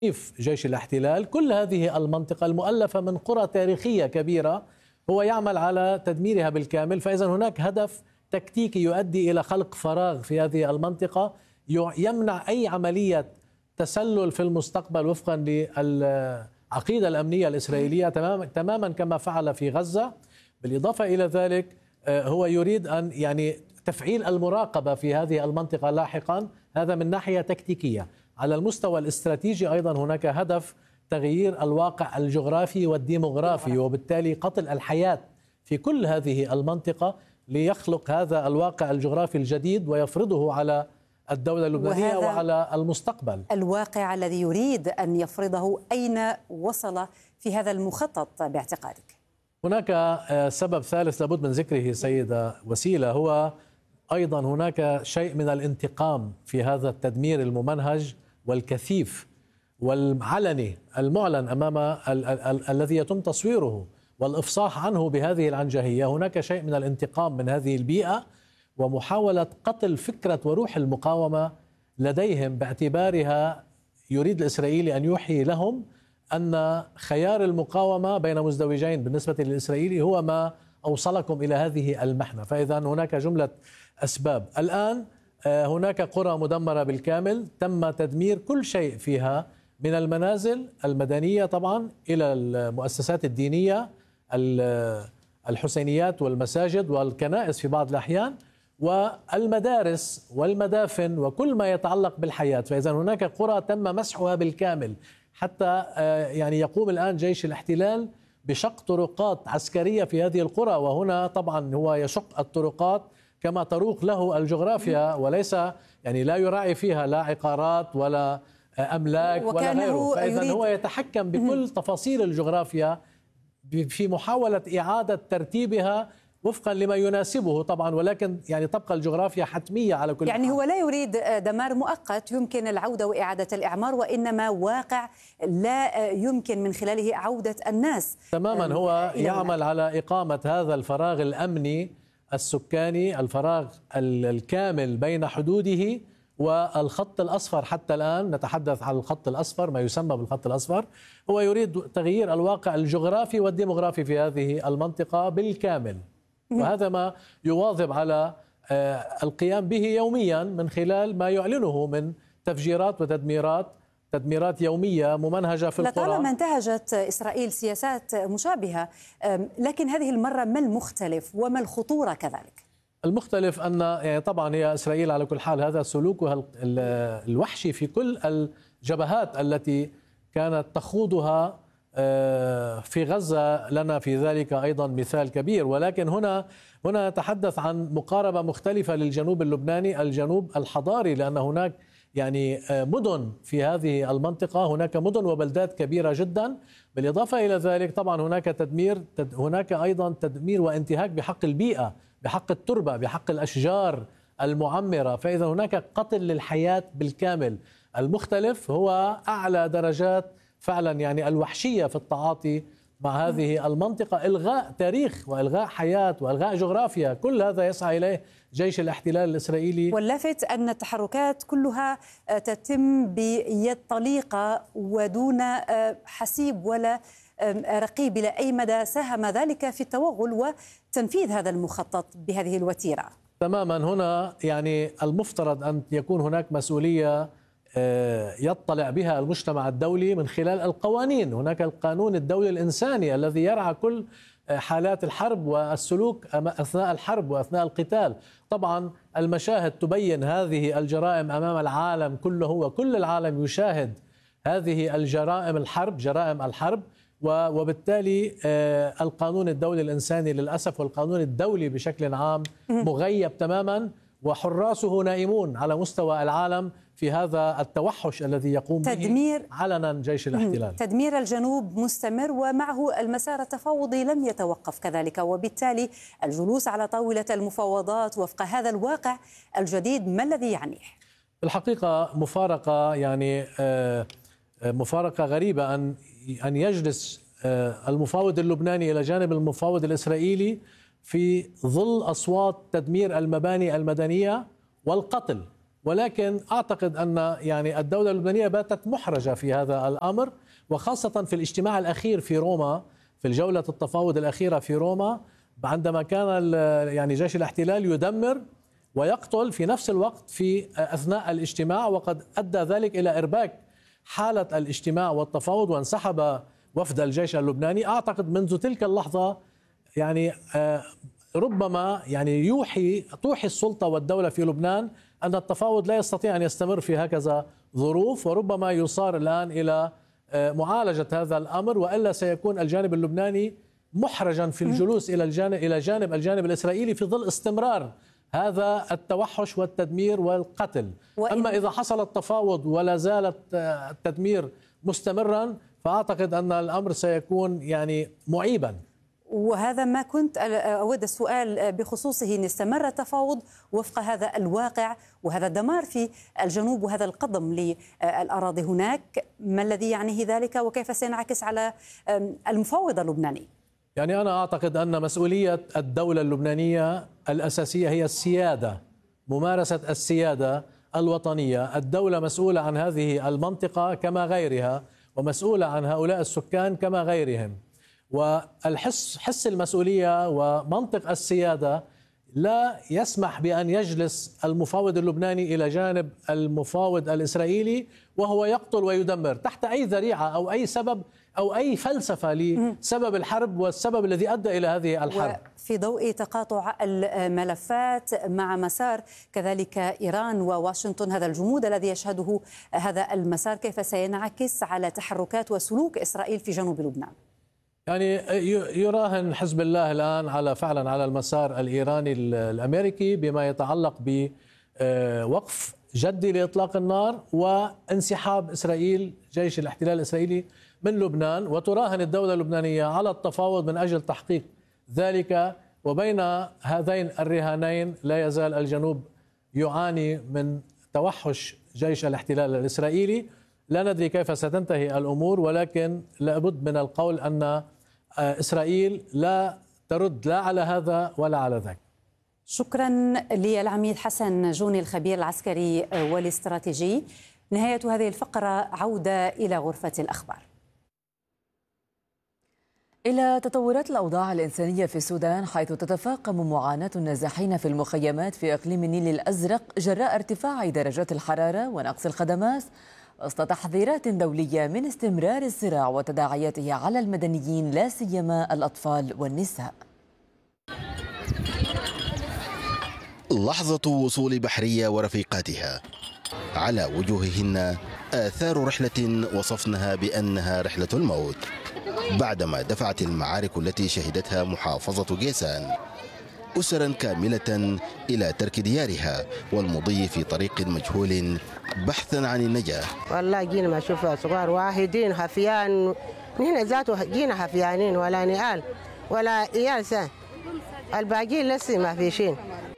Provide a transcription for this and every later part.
جيش الاحتلال كل هذه المنطقة المؤلفة من قرى تاريخية كبيرة هو يعمل على تدميرها بالكامل. فإذا هناك هدف تكتيكي يؤدي إلى خلق فراغ في هذه المنطقة يمنع أي عملية تسلل في المستقبل وفقا للعقيدة الأمنية الإسرائيلية تماما كما فعل في غزة. بالإضافة إلى ذلك هو يريد أن تفعيل المراقبة في هذه المنطقة لاحقا. هذا من ناحية تكتيكية. على المستوى الاستراتيجي أيضا هناك هدف تغيير الواقع الجغرافي والديموغرافي وبالتالي قتل الحياة في كل هذه المنطقة ليخلق هذا الواقع الجغرافي الجديد ويفرضه على الدولة اللبنانية وعلى المستقبل. الواقع الذي يريد أن يفرضه أين وصل في هذا المخطط باعتقادك؟ هناك سبب ثالث لابد من ذكره سيدة وسيلة، هو أيضا هناك شيء من الانتقام في هذا التدمير الممنهج والكثيف والعلني المعلن أمام الذي يتم تصويره والإفصاح عنه بهذه العنجهية. هناك شيء من الانتقام من هذه البيئة ومحاولة قتل فكرة وروح المقاومة لديهم، باعتبارها يريد الإسرائيلي أن يوحي لهم أن خيار المقاومة بين مزدوجين بالنسبة للإسرائيلي هو ما أوصلكم إلى هذه المحنة. فإذا هناك جملة أسباب. الآن هناك قرى مدمرة بالكامل تم تدمير كل شيء فيها من المنازل المدنية طبعا إلى المؤسسات الدينية، الحسينيات والمساجد والكنائس في بعض الأحيان والمدارس والمدافن وكل ما يتعلق بالحياة. فإذا هناك قرى تم مسحها بالكامل حتى يقوم الآن جيش الاحتلال بشق طرقات عسكرية في هذه القرى، وهنا طبعا هو يشق الطرقات كما تروق له الجغرافيا وليس لا يراعي فيها لا عقارات ولا أملاك ولا غيره. فإذا هو يتحكم بكل تفاصيل الجغرافيا في محاولة إعادة ترتيبها وفقا لما يناسبه طبعا، ولكن تبقى الجغرافيا حتمية على كل حال. هو لا يريد دمار مؤقت يمكن العودة وإعادة الإعمار، وإنما واقع لا يمكن من خلاله عودة الناس تماما. هو يعمل على إقامة هذا الفراغ الأمني السكاني، الفراغ الكامل بين حدوده والخط الأصفر. حتى الآن نتحدث عن الخط الأصفر، ما يسمى بالخط الأصفر. هو يريد تغيير الواقع الجغرافي والديموغرافي في هذه المنطقة بالكامل، وهذا ما يواظب على القيام به يوميا من خلال ما يعلنه من تفجيرات تدميرات يومية ممنهجة في القرى. لطالما انتهجت إسرائيل سياسات مشابهة، لكن هذه المرة ما المختلف وما الخطورة كذلك؟ المختلف أن طبعا هي إسرائيل على كل حال هذا سلوكها الوحشي في كل الجبهات التي كانت تخوضها في غزة لنا في ذلك أيضا مثال كبير. ولكن هنا نتحدث عن مقاربة مختلفة للجنوب اللبناني، الجنوب الحضاري، لأن هناك مدن في هذه المنطقة، هناك مدن وبلدات كبيرة جدا. بالإضافة إلى ذلك طبعا هناك أيضا تدمير وانتهاك بحق البيئة، بحق التربة، بحق الأشجار المعمرة. فإذا هناك قتل للحياة بالكامل. المختلف هو أعلى درجات فعلا الوحشية في التعاطي مع هذه المنطقة، إلغاء تاريخ وإلغاء حياة وإلغاء جغرافيا، كل هذا يسعى إليه جيش الاحتلال الإسرائيلي. واللافت أن التحركات كلها تتم بيد طليقة ودون حسيب ولا رقيب. إلى أي مدى ساهم ذلك في التوغل وتنفيذ هذا المخطط بهذه الوتيرة؟ تماما. هنا المفترض أن يكون هناك مسؤولية يطلع بها المجتمع الدولي من خلال القوانين. هناك القانون الدولي الإنساني الذي يرعى كل حالات الحرب والسلوك أثناء الحرب وأثناء القتال. طبعا المشاهد تبين هذه الجرائم أمام العالم كله، وكل العالم يشاهد هذه جرائم الحرب، وبالتالي القانون الدولي الإنساني للأسف والقانون الدولي بشكل عام مغيب تماما، وحراسه نائمون على مستوى العالم في هذا التوحش الذي يقوم به علنا جيش الاحتلال. تدمير الجنوب مستمر ومعه المسار التفاوضي لم يتوقف كذلك، وبالتالي الجلوس على طاولة المفاوضات وفق هذا الواقع الجديد ما الذي يعنيه؟ الحقيقة مفارقة غريبة أن يجلس المفاوض اللبناني إلى جانب المفاوض الإسرائيلي في ظل أصوات تدمير المباني المدنية والقتل ولكن أعتقد أن يعني الدولة اللبنانية باتت محرجة في هذا الأمر، وخاصة في الاجتماع الأخير في روما، في الجولة التفاوض الأخيرة في روما، عندما كان يعني جيش الاحتلال يدمر ويقتل في نفس الوقت في أثناء الاجتماع، وقد أدى ذلك إلى إرباك حالة الاجتماع والتفاوض وانسحب وفد الجيش اللبناني. أعتقد منذ تلك اللحظة يعني ربما يعني توحي السلطة والدولة في لبنان أن التفاوض لا يستطيع أن يستمر في هكذا ظروف، وربما يصار الآن إلى معالجة هذا الأمر، وإلا سيكون الجانب اللبناني محرجا في الجلوس إلى جانب الجانب الإسرائيلي في ظل استمرار هذا التوحش والتدمير والقتل. أما إذا حصل التفاوض ولا زال التدمير مستمرا فأعتقد أن الأمر سيكون يعني معيبا. وهذا ما كنت أود السؤال بخصوصه، إن استمر التفاوض وفق هذا الواقع وهذا الدمار في الجنوب وهذا القضم للأراضي هناك، ما الذي يعنيه ذلك وكيف سينعكس على المفاوض اللبناني؟ يعني أنا أعتقد أن مسؤولية الدولة اللبنانية الأساسية هي السيادة، ممارسة السيادة الوطنية. الدولة مسؤولة عن هذه المنطقة كما غيرها، ومسؤولة عن هؤلاء السكان كما غيرهم، والحس المسؤولية ومنطق السيادة لا يسمح بأن يجلس المفاوض اللبناني إلى جانب المفاوض الإسرائيلي وهو يقتل ويدمر تحت أي ذريعة أو أي سبب أو أي فلسفة لسبب الحرب والسبب الذي أدى إلى هذه الحرب. في ضوء تقاطع الملفات مع مسار كذلك إيران وواشنطن، هذا الجمود الذي يشهده هذا المسار كيف سينعكس على تحركات وسلوك إسرائيل في جنوب لبنان؟ يعني يراهن حزب الله الآن فعلا على المسار الإيراني الأمريكي بما يتعلق بوقف جدي لإطلاق النار وانسحاب إسرائيل، جيش الاحتلال الإسرائيلي من لبنان، وتراهن الدولة اللبنانية على التفاوض من أجل تحقيق ذلك. وبين هذين الرهانين لا يزال الجنوب يعاني من توحش جيش الاحتلال الإسرائيلي. لا ندري كيف ستنتهي الأمور، ولكن لابد من القول أن إسرائيل لا ترد لا على هذا ولا على ذاك. شكرا للعميد حسن جوني الخبير العسكري والاستراتيجي. نهاية هذه الفقرة، عودة إلى غرفة الأخبار. إلى تطورات الأوضاع الإنسانية في السودان، حيث تتفاقم معاناة النازحين في المخيمات في إقليم النيل الأزرق جراء ارتفاع درجات الحرارة ونقص الخدمات، وسط تحذيرات دولية من استمرار الصراع وتداعياته على المدنيين لا سيما الأطفال والنساء. لحظة وصول بحرية ورفيقاتها، على وجوههن آثار رحلة وصفناها بأنها رحلة الموت، بعدما دفعت المعارك التي شهدتها محافظة جيسان أسرا كاملة إلى ترك ديارها والمضي في طريق مجهول بحثا عن النجاة. والله جينا ما شوف صغار واحدين حفيان، نحن ذاته جينا حفيانين، ولا نقال ولا إيال سان، الباقيين لسه ما في شيء.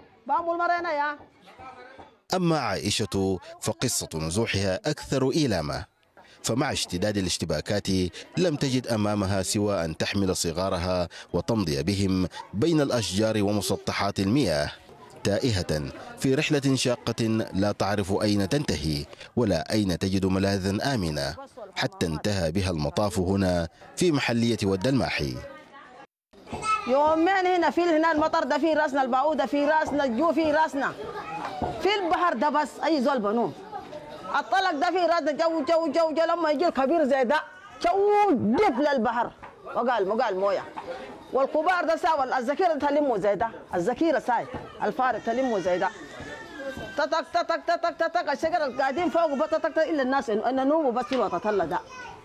أما عائشة فقصة نزوحها أكثر إيلاما، فمع اشتداد الاشتباكات لم تجد أمامها سوى أن تحمل صغارها وتمضي بهم بين الأشجار ومسطحات المياه، تائهة في رحلة شاقة لا تعرف أين تنتهي ولا أين تجد ملاذا آمنا، حتى انتهى بها المطاف هنا في محلية ود الماحي. يومين هنا هنا المطر ده في راسنا، البعوضة في راسنا، الجو في راسنا، في البحر ده بس أي زول بنوم. الطلق ده في راسنا، جو جو جو جو، لما يجي الكبير زي ده جو دب للبحر وقال مويه، والكبار ده ساوى الذخيرة تلموا زي ده، الذخيرة ساي الفارق تلموا زي ده، تتك تتك تتك تتك، الشجر قاعدين فوق بتتك إلا الناس إنه نوموا بس في الوقت هلا ده.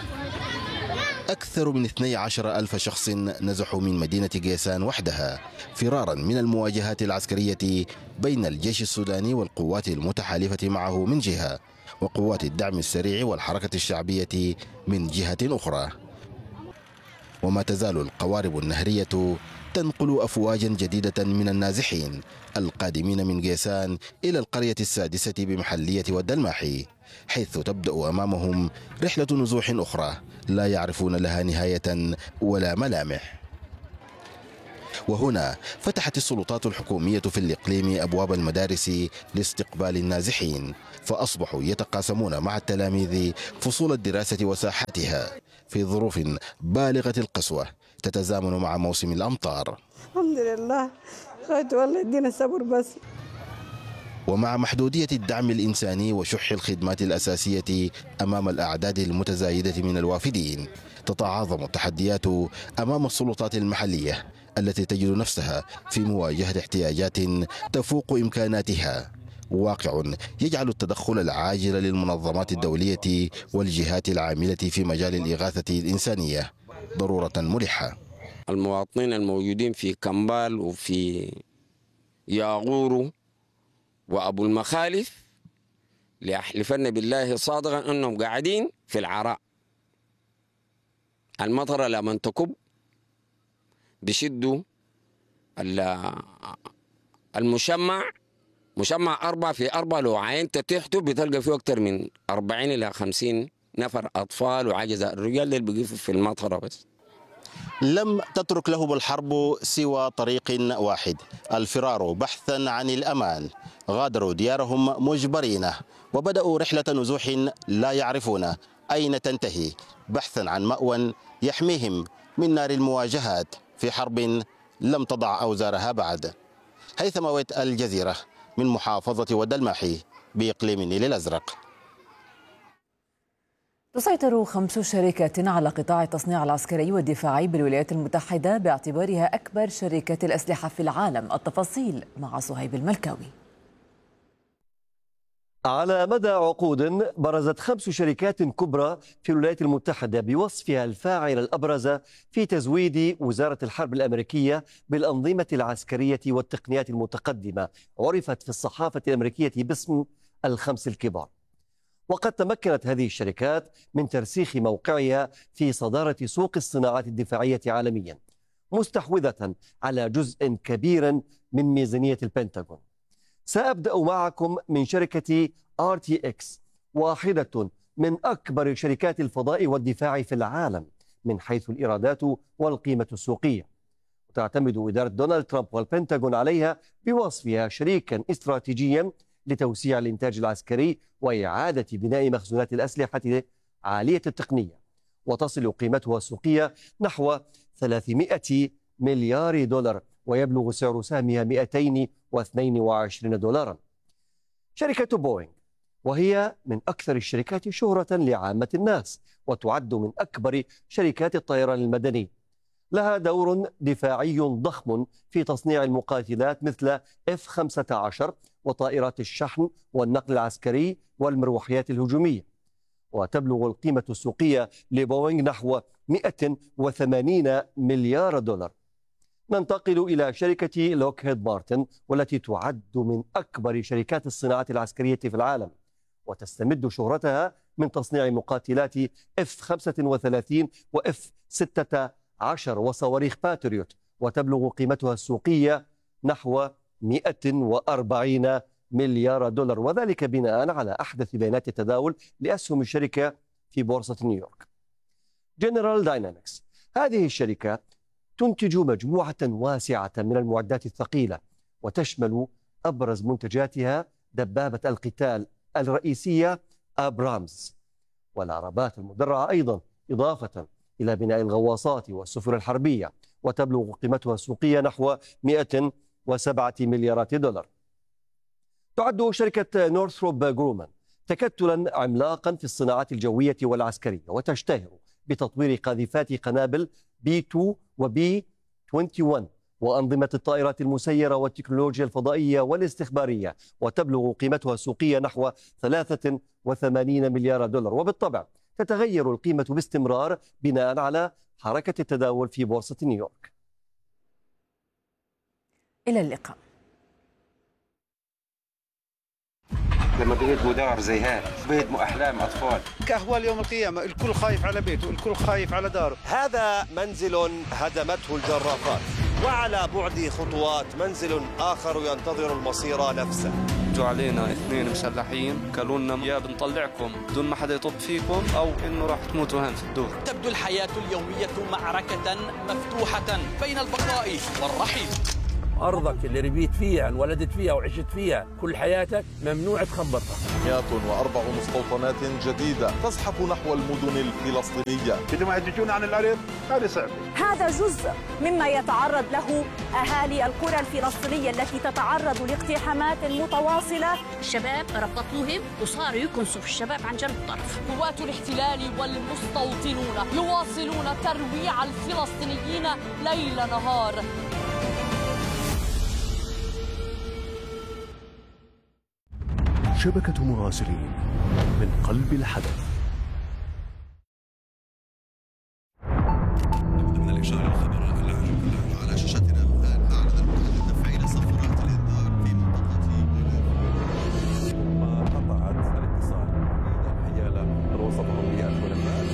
أكثر من 12,000 شخص نزحوا من مدينة جيسان وحدها فرارا من المواجهات العسكرية بين الجيش السوداني والقوات المتحالفة معه من جهة، وقوات الدعم السريع والحركة الشعبية من جهة أخرى. وما تزال القوارب النهرية تنقل أفواجا جديدة من النازحين القادمين من جيسان إلى القرية السادسة بمحلية ود الماحي، حيث تبدأ أمامهم رحلة نزوح أخرى لا يعرفون لها نهاية ولا ملامح. وهنا فتحت السلطات الحكومية في الإقليم أبواب المدارس لاستقبال النازحين، فأصبحوا يتقاسمون مع التلاميذ فصول الدراسة وساحاتها في ظروف بالغة القسوة تتزامن مع موسم الأمطار. الحمد لله خيط والله يدينا صبر بس. ومع محدودية الدعم الإنساني وشح الخدمات الأساسية أمام الأعداد المتزايدة من الوافدين، تتعاظم التحديات أمام السلطات المحلية التي تجد نفسها في مواجهة احتياجات تفوق إمكاناتها، واقع يجعل التدخل العاجل للمنظمات الدولية والجهات العاملة في مجال الإغاثة الإنسانية ضرورة ملحة. المواطنين الموجودين في كمبال وفي ياغورو وأبو المخالف ليحلفن بالله صادقا أنهم قاعدين في العراء. المطر لما تكب بشدوا المشمع، مشمع 4x4، لو عينت تحته بتلقى فيه أكثر من 40 إلى 50 نفر أطفال وعجزة. الرجال اللي بيقفوا في المطر بس. لم تترك لهم الحرب سوى طريق واحد، الفرار بحثا عن الأمان. غادروا ديارهم مجبرين وبدأوا رحلة نزوح لا يعرفون أين تنتهي، بحثا عن مأوى يحميهم من نار المواجهات في حرب لم تضع أوزارها بعد. هيثم ويت، الجزيرة، من محافظة ود الماحي بإقليم النيل الأزرق. تسيطر 5 شركات على قطاع التصنيع العسكري والدفاعي بالولايات المتحدة باعتبارها أكبر شركات الأسلحة في العالم. التفاصيل مع صهيب الملكاوي. على مدى عقود برزت 5 شركات كبرى في الولايات المتحدة بوصفها الفاعل الأبرز في تزويد وزارة الحرب الأمريكية بالأنظمة العسكرية والتقنيات المتقدمة، عرفت في الصحافة الأمريكية باسم ال5 الكبار. وقد تمكنت هذه الشركات من ترسيخ موقعها في صدارة سوق الصناعات الدفاعية عالميا، مستحوذة على جزء كبير من ميزانية البنتاغون. سأبدأ معكم من شركة RTX، واحدة من أكبر شركات الفضاء والدفاع في العالم من حيث الإيرادات والقيمة السوقية، وتعتمد إدارة دونالد ترامب والبنتاغون عليها بوصفها شريكا استراتيجيا لتوسيع الإنتاج العسكري وإعادة بناء مخزونات الأسلحة عالية التقنية، وتصل قيمتها السوقية نحو 300 مليار دولار، ويبلغ سعر سهمها 222 دولارا. شركة بوينغ، وهي من أكثر الشركات شهرة لعامة الناس، وتعد من أكبر شركات الطيران المدني، لها دور دفاعي ضخم في تصنيع المقاتلات مثل F-15 وطائرات الشحن والنقل العسكري والمروحيات الهجومية، وتبلغ القيمة السوقية لبوينغ نحو 180 مليار دولار. ننتقل إلى شركة لوكهيد مارتن، والتي تعد من أكبر شركات الصناعة العسكرية في العالم، وتستمد شهرتها من تصنيع مقاتلات F-35 و F-16 وصواريخ باتريوت، وتبلغ قيمتها السوقية نحو 140 مليار دولار، وذلك بناء على أحدث بيانات التداول لأسهم الشركة في بورصة نيويورك. جنرال داينامكس، هذه الشركة تنتج مجموعة واسعة من المعدات الثقيلة، وتشمل أبرز منتجاتها دبابة القتال الرئيسية أبرامز والعربات المدرعة أيضا، إضافة إلى بناء الغواصات والسفن الحربية، وتبلغ قيمتها السوقية نحو 107 مليارات دولار. تعد شركة نورثروب جرومان تكتلا عملاقا في الصناعات الجوية والعسكرية، وتشتهر بتطوير قاذفات قنابل B2 و B21 وأنظمة الطائرات المسيرة والتكنولوجيا الفضائية والاستخبارية، وتبلغ قيمتها السوقية نحو 83 مليار دولار. وبالطبع تتغير القيمة باستمرار بناء على حركة التداول في بورصة نيويورك. إلى اللقاء. لما بيهدموا دار زي هيك بيهدموا أحلام أطفال. كأهوال يوم القيامة، الكل خايف على بيته، الكل خايف على داره. هذا منزل هدمته الجرافات، وعلى بعد خطوات منزل آخر ينتظر المصير نفسه. اجوا علينا 2 مسلحين قالوا لنا يا بنطلعكم بدون ما حدا يطب فيكم او انه راح تموتوا هون في الدور. تبدو الحياة اليومية معركة مفتوحة بين البقاء والرحيل. أرضك اللي ربيت فيها انولدت فيها وعشت فيها كل حياتك ممنوع تخبطها. 104 مستوطنات جديدة تزحف نحو المدن الفلسطينية. بدهم يهدجون عن الأرض هذا صعب. هذا جزء مما يتعرض له أهالي القرى الفلسطينية التي تتعرض لاقتحامات متواصلة. الشباب ربطوهم وصاروا يكنسوا في الشباب عن جنب الطرف. قوات الاحتلال والمستوطنون يواصلون ترويع الفلسطينيين ليل نهار. شبكة مراسلين من قلب الحدث. نبدأ من الإشارة الخبر على شاشتنا الآن. أعلن المتحدث تفعيل صفارات الإنذار في منطقة قطعت الاتصال حيال الوسط الأوروبي الحلفاء.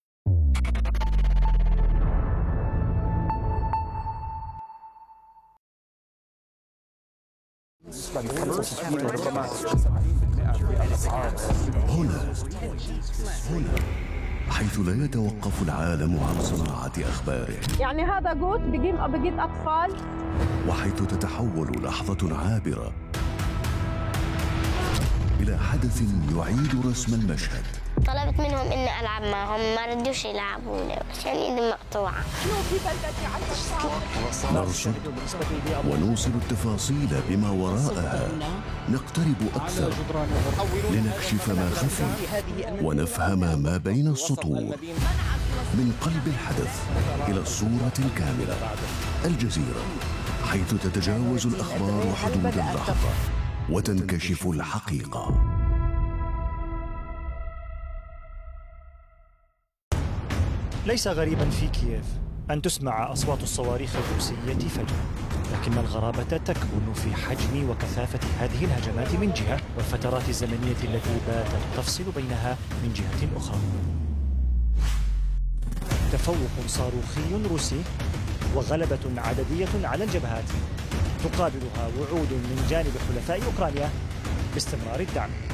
هنا حيث لا يتوقف العالم عن صناعة أخباره. يعني هذا جوت بقيت أطفال. وحيث تتحول لحظة عابرة إلى حدث يعيد رسم المشهد. طلبت منهم إني ألعب معهم ما ردوش يلعبوني عشان إيدي مقطوعة. نرصد ونوصل التفاصيل بما وراءها، نقترب أكثر لنكشف ما خفي ونفهم ما بين السطور. من قلب الحدث إلى الصورة الكاملة. الجزيرة، حيث تتجاوز الأخبار حدود اللحظة وتنكشف الحقيقة. ليس غريبا في كييف أن تسمع أصوات الصواريخ الروسية فجأة، لكن الغرابة تكمن في حجم وكثافة هذه الهجمات من جهة، والفترات الزمنية التي باتت تفصل بينها من جهة أخرى. تفوق صاروخي روسي وغلبة عددية على الجبهات، تقابلها وعود من جانب حلفاء أوكرانيا باستمرار الدعم.